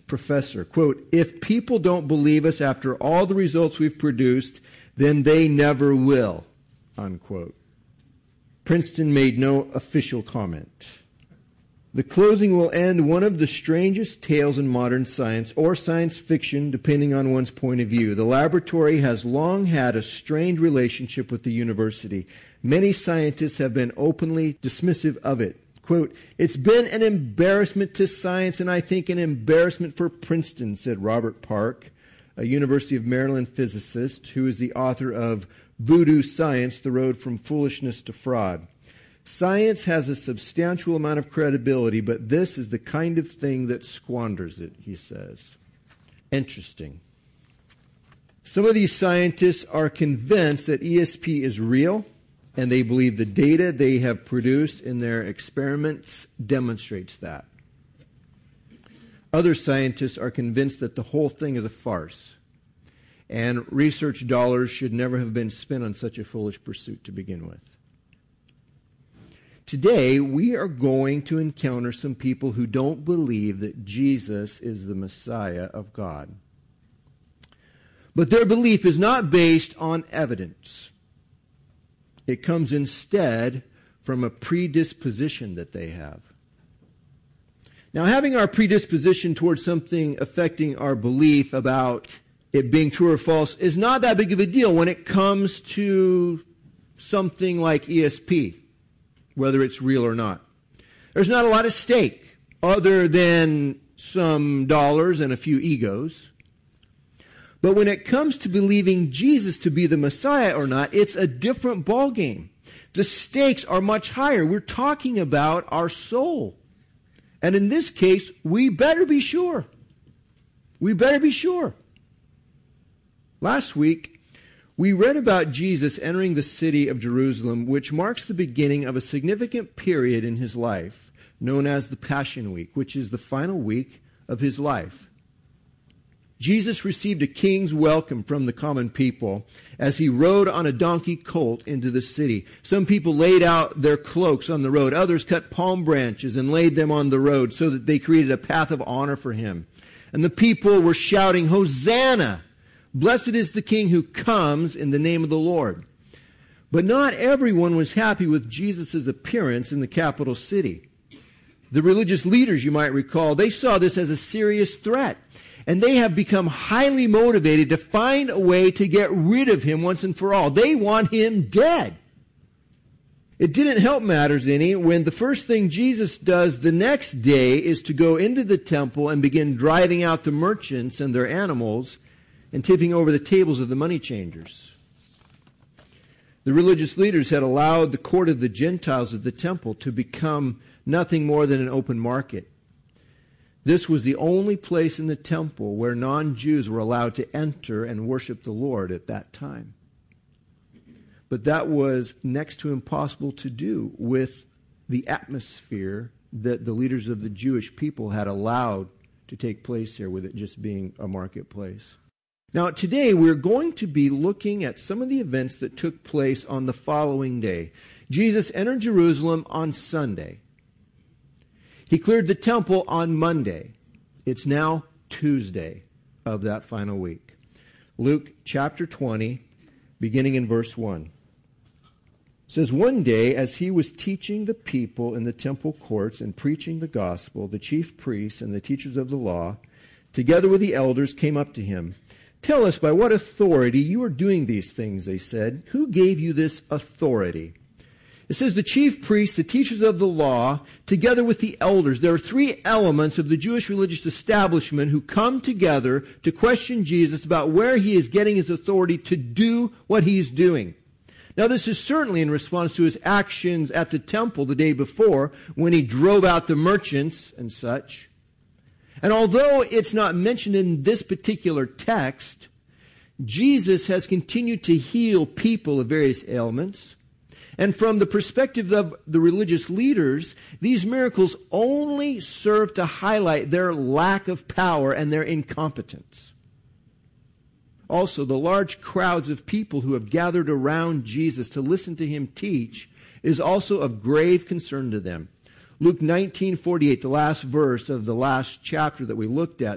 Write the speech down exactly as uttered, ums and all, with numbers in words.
professor, quote, "If people don't believe us after all the results we've produced, then they never will," unquote. Princeton made no official comment. The closing will end one of the strangest tales in modern science, or science fiction, depending on one's point of view. The laboratory has long had a strained relationship with the university. Many scientists have been openly dismissive of it. Quote, "It's been an embarrassment to science, and I think an embarrassment for Princeton," said Robert Park, a University of Maryland physicist who is the author of Voodoo Science, The Road from Foolishness to Fraud. "Science has a substantial amount of credibility, but this is the kind of thing that squanders it," he says. Interesting. Some of these scientists are convinced that E S P is real, and they believe the data they have produced in their experiments demonstrates that. Other scientists are convinced that the whole thing is a farce, and research dollars should never have been spent on such a foolish pursuit to begin with. Today, we are going to encounter some people who don't believe that Jesus is the Messiah of God. But their belief is not based on evidence. It comes instead from a predisposition that they have. Now, having our predisposition towards something affecting our belief about it being true or false is not that big of a deal when it comes to something like E S P, whether it's real or not. There's not a lot at stake other than some dollars and a few egos. But when it comes to believing Jesus to be the Messiah or not, it's a different ballgame. The stakes are much higher. We're talking about our soul. And in this case, we better be sure. We better be sure. Last week, we read about Jesus entering the city of Jerusalem, which marks the beginning of a significant period in his life, known as the Passion Week, which is the final week of his life. Jesus received a king's welcome from the common people as he rode on a donkey colt into the city. Some people laid out their cloaks on the road. Others cut palm branches and laid them on the road so that they created a path of honor for him. And the people were shouting, "Hosanna! Blessed is the King who comes in the name of the Lord." But not everyone was happy with Jesus' appearance in the capital city. The religious leaders, you might recall, they saw this as a serious threat. And they have become highly motivated to find a way to get rid of him once and for all. They want him dead. It didn't help matters any when the first thing Jesus does the next day is to go into the temple and begin driving out the merchants and their animals and tipping over the tables of the money changers. The religious leaders had allowed the court of the Gentiles at the temple to become nothing more than an open market. This was the only place in the temple where non-Jews were allowed to enter and worship the Lord at that time. But that was next to impossible to do with the atmosphere that the leaders of the Jewish people had allowed to take place here, with it just being a marketplace. Now, today we're going to be looking at some of the events that took place on the following day. Jesus entered Jerusalem on Sunday. He cleared the temple on Monday. It's now Tuesday of that final week. Luke chapter twenty, beginning in verse one. It says, "One day, as he was teaching the people in the temple courts and preaching the gospel, the chief priests and the teachers of the law, together with the elders, came up to him. 'Tell us by what authority you are doing these things,' they said. 'Who gave you this authority?' It says the chief priests, the teachers of the law, together with the elders. There are three elements of the Jewish religious establishment who come together to question Jesus about where he is getting his authority to do what he's doing. Now, this is certainly in response to his actions at the temple the day before when he drove out the merchants and such. And although it's not mentioned in this particular text, Jesus has continued to heal people of various ailments. And from the perspective of the religious leaders, these miracles only serve to highlight their lack of power and their incompetence. Also, the large crowds of people who have gathered around Jesus to listen to him teach is also of grave concern to them. Luke nineteen forty-eight, the last verse of the last chapter that we looked at,